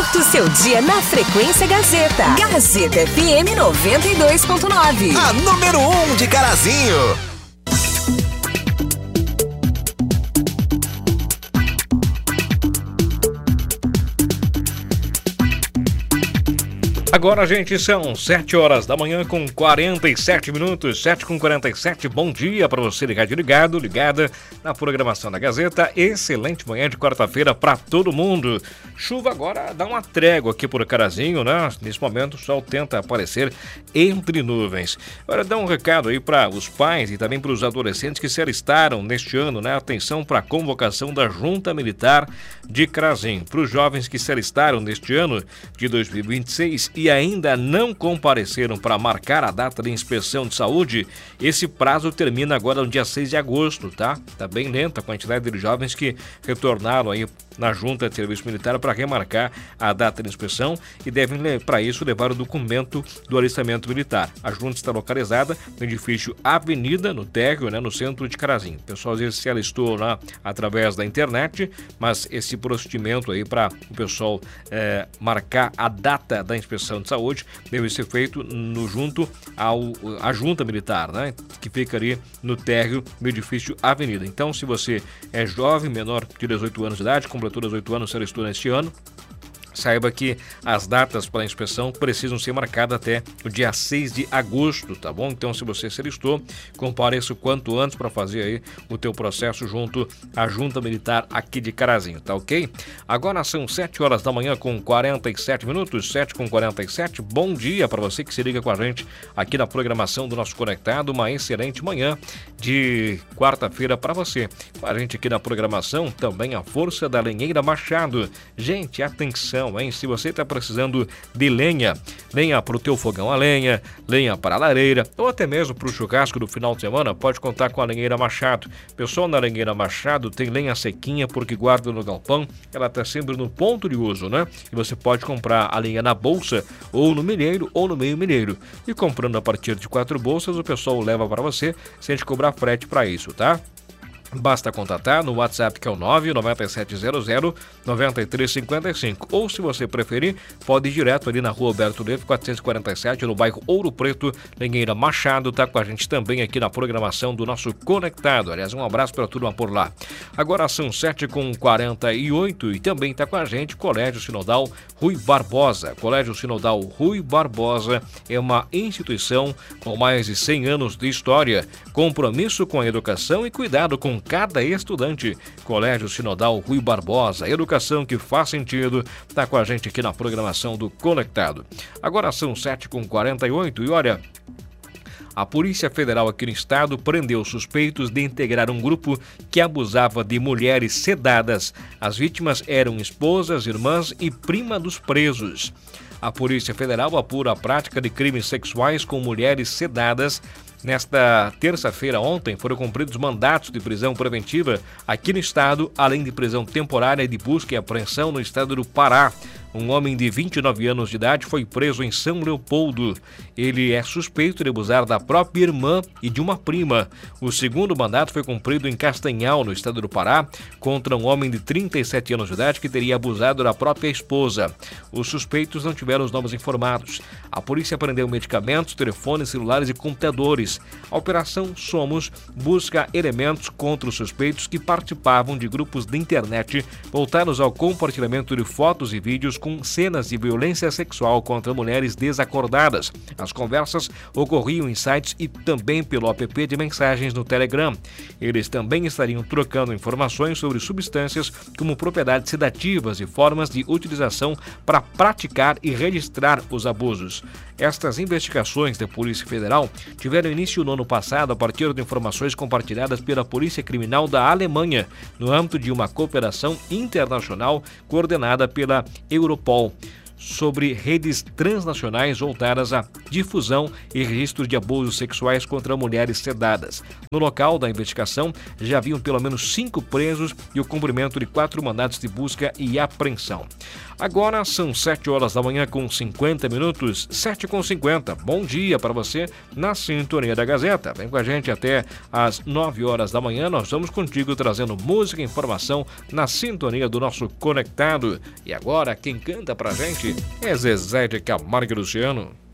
Starta o seu dia na Frequência Gazeta. Gazeta FM 92.9. A número 1 de Carazinho. Agora, gente, são 7 horas da manhã com 47 minutos, 7h47. Bom dia para você ligada na programação da Gazeta. Excelente manhã de quarta-feira para todo mundo. Chuva agora dá uma trégua aqui por Carazinho, né? Nesse momento o sol tenta aparecer entre nuvens. Agora dá um recado aí para os pais e também para os adolescentes que se alistaram neste ano, né? Atenção para a convocação da Junta Militar de Carazinho. Para os jovens que se alistaram neste ano de 2026 e ainda não compareceram para marcar a data de inspeção de saúde, esse prazo termina agora no dia 6 de agosto, tá? Tá bem lenta a quantidade de jovens que retornaram aí na Junta de Serviço Militar para remarcar a data de inspeção e devem, para isso, levar o documento do alistamento militar. A Junta está localizada no edifício Avenida, no térreo, né, no centro de Carazinho. O pessoal às vezes se alistou lá através da internet, mas esse procedimento aí para o pessoal marcar a data da inspeção de saúde deve ser feito junto à Junta Militar, né, que fica ali no térreo do edifício Avenida. Então, se você é jovem, menor de 18 anos de idade, completou 18 anos, se alistou neste ano, saiba que as datas para a inspeção precisam ser marcadas até o dia 6 de agosto, tá bom? Então, se você se alistou, compareça o quanto antes para fazer aí o teu processo junto à Junta Militar aqui de Carazinho, tá ok? Agora são 7 horas da manhã com 47 minutos, 7h47. Bom dia para você que se liga com a gente aqui na programação do nosso Conectado. Uma excelente manhã de quarta-feira para você. Com a gente aqui na programação também a força da Lenheira Machado. Gente, atenção, hein? Se você está precisando de lenha para o teu fogão a lenha para a lareira ou até mesmo para o churrasco do final de semana, pode contar com a Lenheira Machado. Pessoal, na Lenheira Machado tem lenha sequinha porque guarda no galpão, ela está sempre no ponto de uso, né? E você pode comprar a lenha na bolsa ou no milheiro ou no meio milheiro. E comprando a partir de 4 bolsas, o pessoal leva para você sem te cobrar frete para isso, tá? Basta contatar no WhatsApp que é o 99700-9355 ou, se você preferir, pode ir direto ali na Rua Alberto Neves 447, no bairro Ouro Preto. Lenheira Machado tá com a gente também aqui na programação do nosso Conectado. Aliás, um abraço para a turma por lá. Agora são 7h48 e também tá com a gente Colégio Sinodal Rui Barbosa. Colégio Sinodal Rui Barbosa é uma instituição com mais de 100 anos de história, compromisso com a educação e cuidado com cada estudante. Colégio Sinodal Rui Barbosa, educação que faz sentido, tá com a gente aqui na programação do Conectado. Agora são 7h48 e olha, a Polícia Federal aqui no estado prendeu suspeitos de integrar um grupo que abusava de mulheres sedadas. As vítimas eram esposas, irmãs e prima dos presos. A Polícia Federal apura a prática de crimes sexuais com mulheres sedadas. Nesta terça-feira, ontem, foram cumpridos mandatos de prisão preventiva aqui no estado, além de prisão temporária de busca e apreensão no estado do Pará. Um homem de 29 anos de idade foi preso em São Leopoldo. Ele é suspeito de abusar da própria irmã e de uma prima. O segundo mandato foi cumprido em Castanhal, no estado do Pará, contra um homem de 37 anos de idade que teria abusado da própria esposa. Os suspeitos não tiveram os nomes informados. A polícia apreendeu medicamentos, telefones, celulares e computadores. A Operação Somos busca elementos contra os suspeitos que participavam de grupos de internet voltados ao compartilhamento de fotos e vídeos com cenas de violência sexual contra mulheres desacordadas. As conversas ocorriam em sites e também pelo app de mensagens no Telegram. Eles também estariam trocando informações sobre substâncias como propriedades sedativas e formas de utilização para praticar e registrar os abusos. Estas investigações da Polícia Federal tiveram início no ano passado a partir de informações compartilhadas pela Polícia Criminal da Alemanha, no âmbito de uma cooperação internacional coordenada pela Europol. sobre redes transnacionais voltadas à difusão e registro de abusos sexuais contra mulheres sedadas. No local da investigação, já haviam pelo menos 5 presos e o cumprimento de 4 mandados de busca e apreensão. Agora são 7 horas da manhã com 50 minutos, 7h50. Bom dia para você na sintonia da Gazeta. Vem com a gente até às 9 horas da manhã. Nós vamos contigo trazendo música e informação na sintonia do nosso Conectado. E agora quem canta pra gente é Zezé de Camargo e Luciano.